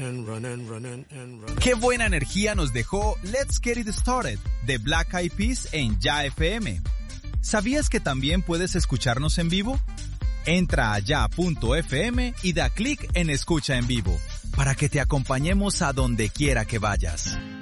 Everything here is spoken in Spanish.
Qué buena energía nos dejó Let's Get It Started de Black Eyed Peas en Ya FM. ¿Sabías que también puedes escucharnos en vivo? Entra a ya.fm y da clic en Escucha en Vivo para que te acompañemos a donde quiera que vayas.